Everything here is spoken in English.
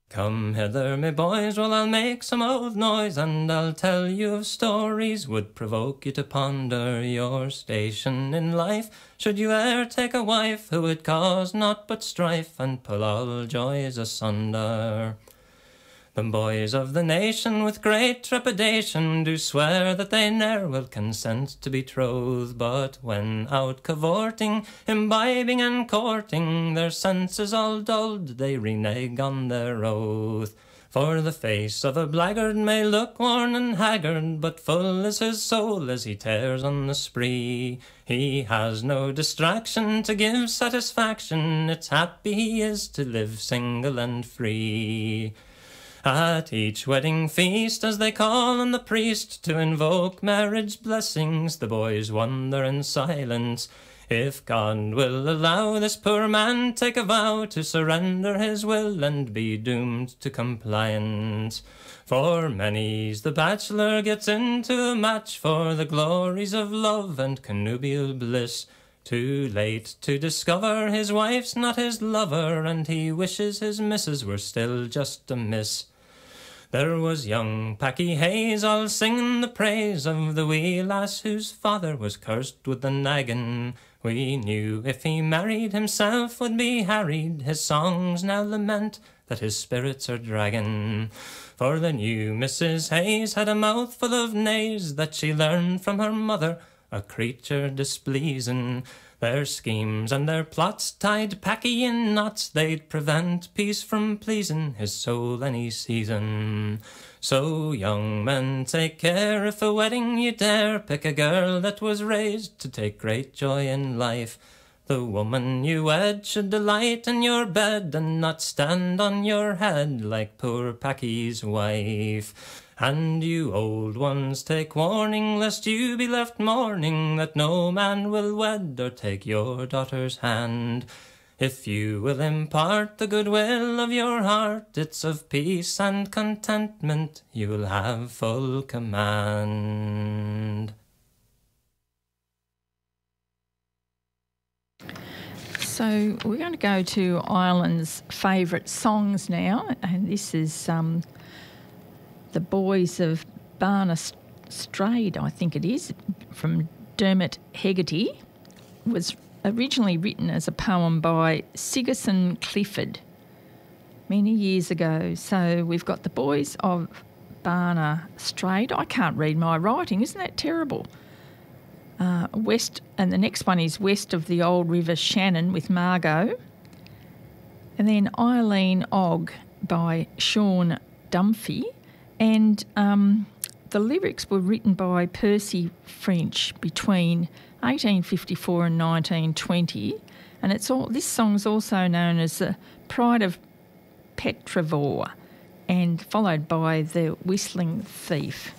Come hither, me boys, well I'll make some old noise, and I'll tell you of stories would provoke you to ponder your station in life. Should you e'er take a wife who would cause naught but strife, and pull all joys asunder? The boys of the nation with great trepidation do swear that they ne'er will consent to betroth, but when out cavorting, imbibing and courting, their senses all dulled, they renege on their oath. For the face of a blackguard may look worn and haggard, but full is his soul as he tears on the spree. He has no distraction to give satisfaction, it's happy he is to live single and free. At each wedding feast, as they call on the priest to invoke marriage blessings, the boys wonder in silence if God will allow this poor man take a vow to surrender his will and be doomed to compliance. For many's the bachelor gets into a match for the glories of love and connubial bliss, too late to discover his wife's not his lover, and he wishes his missus were still just a miss. There was young Packy Hayes all singing the praise of the wee lass whose father was cursed with the naggin. We knew if he married himself would be harried, his songs now lament that his spirits are dragging. For the new Mrs. Hayes had a mouthful of nays that she learned from her mother, a creature displeasing. Their schemes and their plots tied Packy in knots, they'd prevent peace from pleasing his soul any season. So young men, take care if a wedding you dare, pick a girl that was raised to take great joy in life. The woman you wed should delight in your bed and not stand on your head like poor Packy's wife. And you old ones, take warning lest you be left mourning that no man will wed or take your daughter's hand. If you will impart the goodwill of your heart, it's of peace and contentment you will have full command. So we're going to go to Ireland's favourite songs now, and this is The Boys of Barna Strayed, I think it is, from Dermot Hegarty. It was originally written as a poem by Sigerson Clifford many years ago. So we've got The Boys of Barna Strayed. I can't read my writing, isn't that terrible? West, and the next one is West of the Old River Shannon with Margot. And then Eileen Og by Sean Dunphy. And the lyrics were written by Percy French between 1854 and 1920. And this song's also known as the Pride of Petravore, and followed by The Whistling Thief.